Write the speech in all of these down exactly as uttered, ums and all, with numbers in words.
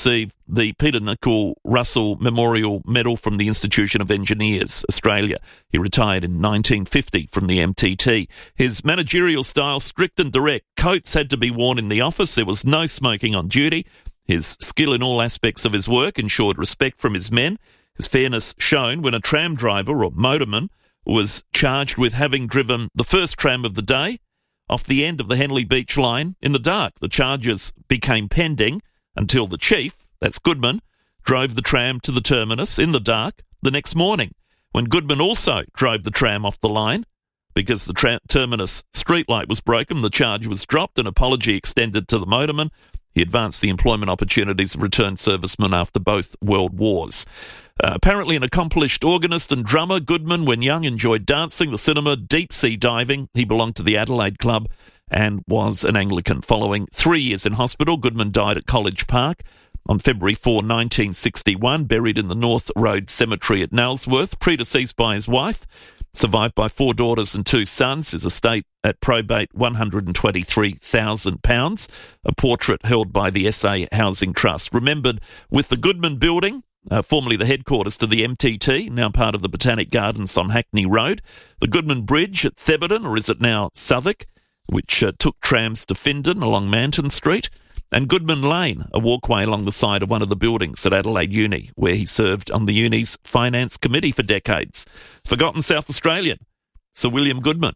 received the Peter Nicol Russell Memorial Medal from the Institution of Engineers, Australia. He retired in nineteen fifty from the M T T. His managerial style, strict and direct. Coats had to be worn in the office. There was no smoking on duty. His skill in all aspects of his work ensured respect from his men. His fairness shown when a tram driver or motorman was charged with having driven the first tram of the day off the end of the Henley Beach line in the dark. The charges became pending until the chief, that's Goodman, drove the tram to the terminus in the dark the next morning, when Goodman also drove the tram off the line. Because the tra- terminus streetlight was broken, the charge was dropped, an apology extended to the motorman. He advanced the employment opportunities of returned servicemen after both world wars. Uh, apparently an accomplished organist and drummer, Goodman, when young, enjoyed dancing, the cinema, deep-sea diving. He belonged to the Adelaide Club and was an Anglican. Following three years in hospital, Goodman died at College Park on February fourth, nineteen sixty-one, buried in the North Road Cemetery at Nailsworth, predeceased by his wife, survived by four daughters and two sons. His estate at probate, one hundred twenty-three thousand pounds. A portrait held by the S A Housing Trust. Remembered with the Goodman Building, Uh, formerly the headquarters to the M T T, now part of the Botanic Gardens on Hackney Road. The Goodman Bridge at Thebarton, or is it now Southwark, which uh, took trams to Findon along Manton Street. And Goodman Lane, a walkway along the side of one of the buildings at Adelaide Uni, where he served on the Uni's Finance Committee for decades. Forgotten South Australian, Sir William Goodman,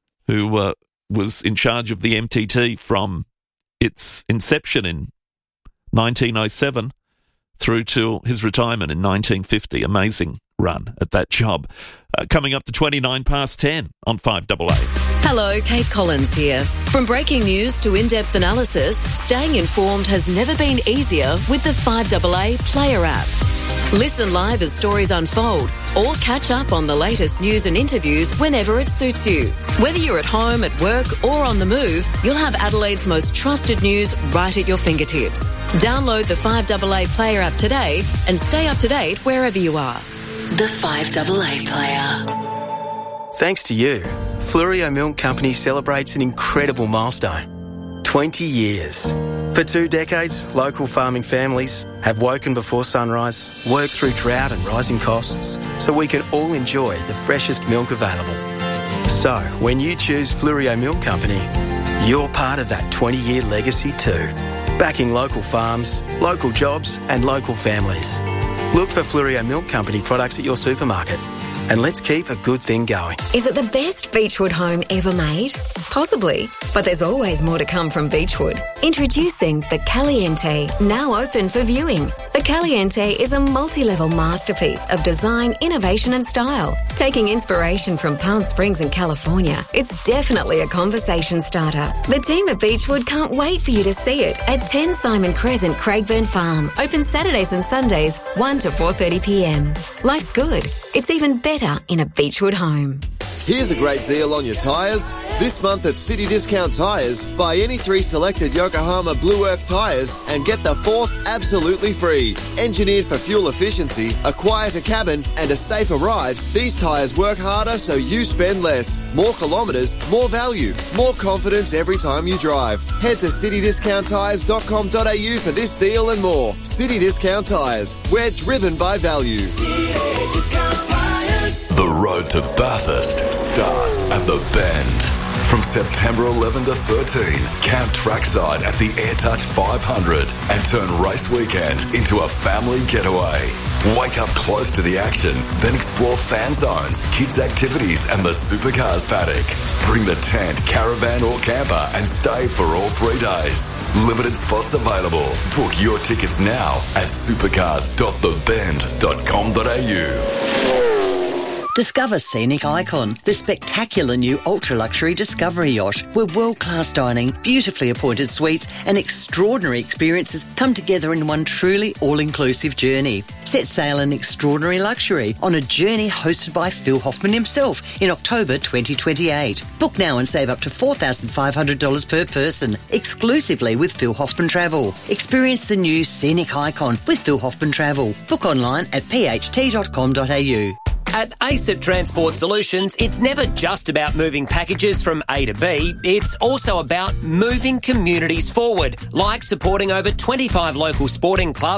who uh, was in charge of the M T T from its inception in nineteen oh seven through to his retirement in nineteen fifty. Amazing run at that job. Uh, coming up to twenty-nine past ten on five A A. Hello, Kate Collins here. From breaking news to in-depth analysis, staying informed has never been easier with the five A A Player app. Listen live as stories unfold, or catch up on the latest news and interviews whenever it suits you. Whether you're at home, at work, or on the move, you'll have Adelaide's most trusted news right at your fingertips. Download the five A A Player app today and stay up to date wherever you are. The five A A Player. Thanks to you, Fluorio Milk Company celebrates an incredible milestone. twenty years. For two decades, local farming families have woken before sunrise, worked through drought and rising costs, so we can all enjoy the freshest milk available. So, when you choose Fluorio Milk Company, you're part of that twenty-year legacy too. Backing local farms, local jobs and local families. Look for Fluorio Milk Company products at your supermarket. And let's keep a good thing going. Is it the best Beechwood home ever made? Possibly, but there's always more to come from Beechwood. Introducing the Caliente, now open for viewing. The Caliente is a multi-level masterpiece of design, innovation and style. Taking inspiration from Palm Springs in California, it's definitely a conversation starter. The team at Beechwood can't wait for you to see it at ten Simon Crescent, Craigburn Farm. Open Saturdays and Sundays, one to four thirty p m. Life's good. It's even better in a Beechwood home. Here's a great deal on your tyres. This month at City Discount Tyres, buy any three selected Yokohama Blue Earth tyres and get the fourth absolutely free. Engineered for fuel efficiency, a quieter cabin and a safer ride, these tyres work harder so you spend less. More kilometres, more value, more confidence every time you drive. Head to city discount tyres dot com dot a u for this deal and more. City Discount Tyres, we're driven by value. City Discount Tyres. The road to Bathurst starts at the Bend. From September eleventh to thirteenth, camp trackside at the AirTouch five hundred and turn race weekend into a family getaway. Wake up close to the action, then explore fan zones, kids' activities and the supercars paddock. Bring the tent, caravan or camper and stay for all three days. Limited spots available. Book your tickets now at supercars dot the bend dot com dot a u. Discover Scenic Icon, the spectacular new ultra-luxury Discovery yacht, where world-class dining, beautifully appointed suites and extraordinary experiences come together in one truly all-inclusive journey. Set sail in extraordinary luxury on a journey hosted by Phil Hoffman himself in October twenty twenty-eight. Book now and save up to four thousand five hundred dollars per person, exclusively with Phil Hoffman Travel. Experience the new Scenic Icon with Phil Hoffman Travel. Book online at p h t dot com dot a u. At A C E T Transport Solutions, it's never just about moving packages from A to B. It's also about moving communities forward, like supporting over twenty-five local sporting clubs